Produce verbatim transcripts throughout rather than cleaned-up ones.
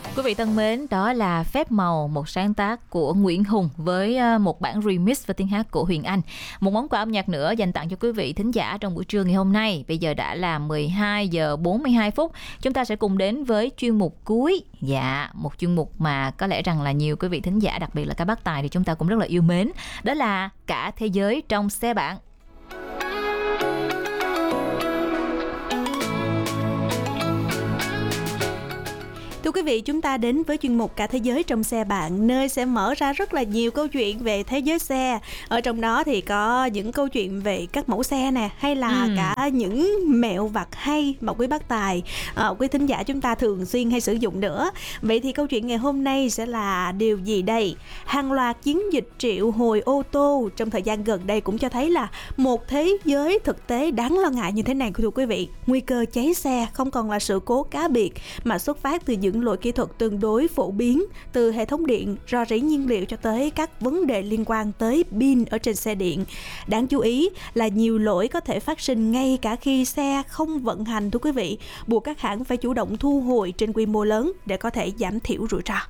Quý vị thân mến, đó là Phép Màu, một sáng tác của Nguyễn Hùng với một bản remix và tiếng hát của Huyền Anh. Một món quà âm nhạc nữa dành tặng cho quý vị thính giả trong buổi trưa ngày hôm nay. Bây giờ đã là mười hai giờ bốn mươi hai phút. Chúng ta sẽ cùng đến với chuyên mục cuối. Dạ, một chuyên mục mà có lẽ rằng là nhiều quý vị thính giả, đặc biệt là các bác tài thì chúng ta cũng rất là yêu mến. Đó là Cả Thế Giới Trong Xe Bạn. Thưa quý vị, chúng ta đến với chuyên mục Cả Thế Giới Trong Xe Bạn, nơi sẽ mở ra rất là nhiều câu chuyện về thế giới xe. Ở trong đó thì có những câu chuyện về các mẫu xe nè, hay là ừ. cả những mẹo vặt hay mà quý bác tài, uh, quý thính giả chúng ta thường xuyên hay sử dụng nữa. Vậy thì câu chuyện ngày hôm nay sẽ là điều gì đây? Hàng loạt chiến dịch triệu hồi ô tô trong thời gian gần đây cũng cho thấy là một thế giới thực tế đáng lo ngại như thế này, thưa quý vị. Nguy cơ cháy xe không còn là sự cố cá biệt mà xuất phát từ những lỗi kỹ thuật tương đối phổ biến, từ hệ thống điện, rò rỉ nhiên liệu cho tới các vấn đề liên quan tới pin ở trên xe điện. Đáng chú ý là nhiều lỗi có thể phát sinh ngay cả khi xe không vận hành, thưa quý vị, buộc các hãng phải chủ động thu hồi trên quy mô lớn để có thể giảm thiểu rủi ro.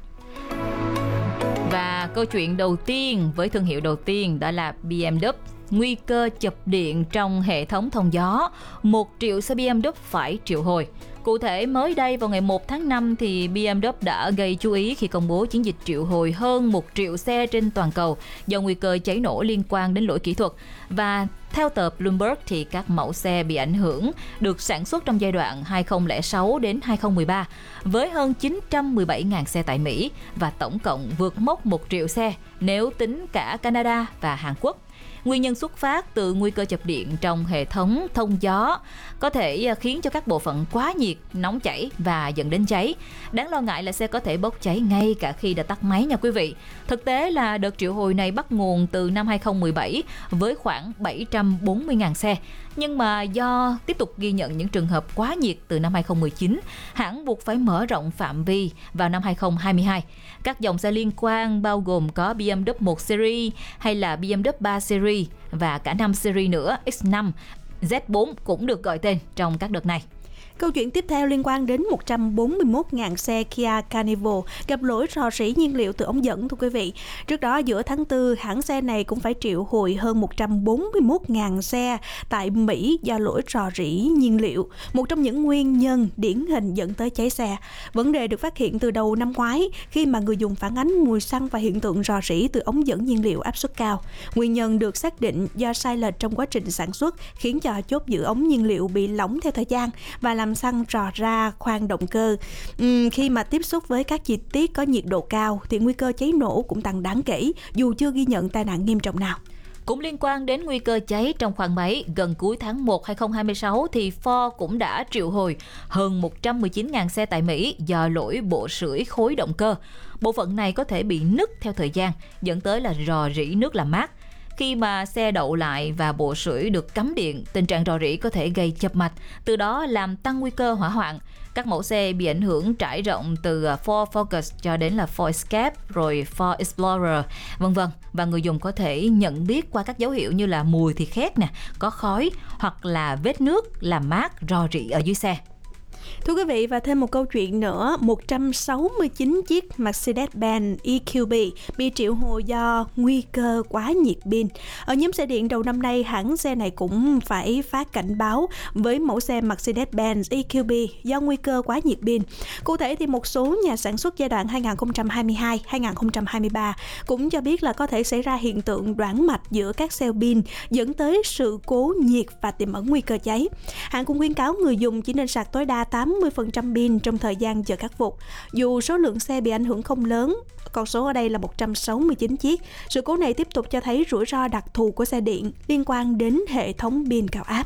Và câu chuyện đầu tiên với thương hiệu đầu tiên đó là bê em vê. Nguy cơ chập điện trong hệ thống thông gió, một triệu xe bê em vê phải triệu hồi. Cụ thể, mới đây vào ngày một tháng năm thì bê em vê đã gây chú ý khi công bố chiến dịch triệu hồi hơn một triệu xe trên toàn cầu do nguy cơ cháy nổ liên quan đến lỗi kỹ thuật. Và theo tờ Bloomberg thì các mẫu xe bị ảnh hưởng được sản xuất trong giai đoạn hai không không sáu đến hai không một ba với hơn chín trăm mười bảy nghìn xe tại Mỹ và tổng cộng vượt mốc một triệu xe nếu tính cả Canada và Hàn Quốc. Nguyên nhân xuất phát từ nguy cơ chập điện trong hệ thống thông gió có thể khiến cho các bộ phận quá nhiệt, nóng chảy và dẫn đến cháy. Đáng lo ngại là xe có thể bốc cháy ngay cả khi đã tắt máy nha quý vị. Thực tế là đợt triệu hồi này bắt nguồn từ năm hai không một bảy với khoảng bảy trăm bốn mươi nghìn xe. Nhưng mà do tiếp tục ghi nhận những trường hợp quá nhiệt từ năm hai không một chín, hãng buộc phải mở rộng phạm vi vào năm hai không hai hai. Các dòng xe liên quan bao gồm có bê em vê một Series hay là bê em vê ba Series và cả năm Series nữa, X năm, Z bốn cũng được gọi tên trong các đợt này. Câu chuyện tiếp theo liên quan đến một trăm bốn mươi mốt nghìn xe Kia Carnival gặp lỗi rò rỉ nhiên liệu từ ống dẫn, thưa quý vị. Trước đó giữa tháng tư, hãng xe này cũng phải triệu hồi hơn một trăm bốn mươi mốt nghìn xe tại Mỹ do lỗi rò rỉ nhiên liệu, một trong những nguyên nhân điển hình dẫn tới cháy xe. Vấn đề được phát hiện từ đầu năm ngoái khi mà người dùng phản ánh mùi xăng và hiện tượng rò rỉ từ ống dẫn nhiên liệu áp suất cao. Nguyên nhân được xác định do sai lệch trong quá trình sản xuất khiến cho chốt giữ ống nhiên liệu bị lỏng theo thời gian và làm xăng rò ra khoang động cơ. Uhm, khi mà tiếp xúc với các chi tiết có nhiệt độ cao thì nguy cơ cháy nổ cũng tăng đáng kể dù chưa ghi nhận tai nạn nghiêm trọng nào. Cũng liên quan đến nguy cơ cháy trong khoang máy, gần cuối tháng một hai không hai sáu thì Ford cũng đã triệu hồi hơn một trăm mười chín nghìn xe tại Mỹ do lỗi bộ sưởi khối động cơ. Bộ phận này có thể bị nứt theo thời gian, dẫn tới là rò rỉ nước làm mát. Khi mà xe đậu lại và bộ sưởi được cắm điện, tình trạng rò rỉ có thể gây chập mạch, từ đó làm tăng nguy cơ hỏa hoạn. Các mẫu xe bị ảnh hưởng trải rộng từ Ford Focus cho đến là Ford Escape, rồi Ford Explorer, vân vân. Và người dùng có thể nhận biết qua các dấu hiệu như là mùi thì khét nè, có khói hoặc là vết nước làm mát rò rỉ ở dưới xe. Thưa quý vị, và thêm một câu chuyện nữa, một trăm sáu mươi chín chiếc Mercedes-Benz e quy bê bị triệu hồi do nguy cơ quá nhiệt pin. Ở nhóm xe điện đầu năm nay, hãng xe này cũng phải phát cảnh báo với mẫu xe Mercedes-Benz e quy bê do nguy cơ quá nhiệt pin. Cụ thể thì một số nhà sản xuất giai đoạn hai không hai hai đến hai không hai ba cũng cho biết là có thể xảy ra hiện tượng đoản mạch giữa các cell pin dẫn tới sự cố nhiệt và tiềm ẩn nguy cơ cháy. Hãng cũng khuyến cáo người dùng chỉ nên sạc tối đa tám mươi phần trăm pin trong thời gian chờ khắc phục. Dù số lượng xe bị ảnh hưởng không lớn, con số ở đây là một trăm sáu mươi chín chiếc, sự cố này tiếp tục cho thấy rủi ro đặc thù của xe điện liên quan đến hệ thống pin cao áp.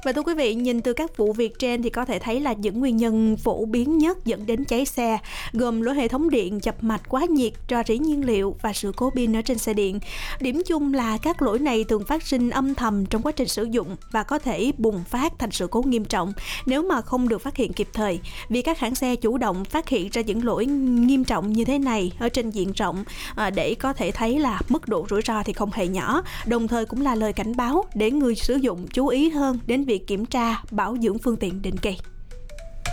Và thưa quý vị, nhìn từ các vụ việc trên thì có thể thấy là những nguyên nhân phổ biến nhất dẫn đến cháy xe gồm lỗi hệ thống điện, chập mạch quá nhiệt, rò rỉ nhiên liệu và sự cố pin ở trên xe điện. Điểm chung là các lỗi này thường phát sinh âm thầm trong quá trình sử dụng và có thể bùng phát thành sự cố nghiêm trọng nếu mà không được phát hiện kịp thời. Vì các hãng xe chủ động phát hiện ra những lỗi nghiêm trọng như thế này ở trên diện rộng để có thể thấy là mức độ rủi ro thì không hề nhỏ, đồng thời cũng là lời cảnh báo để người sử dụng chú ý hơn đến việc kiểm tra, bảo dưỡng phương tiện định kỳ.